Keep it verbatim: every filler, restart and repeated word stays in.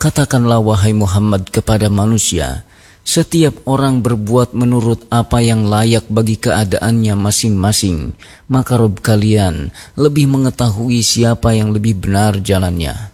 Katakanlah wahai Muhammad kepada manusia, setiap orang berbuat menurut apa yang layak bagi keadaannya masing-masing, maka Rabb kalian lebih mengetahui siapa yang lebih benar jalannya.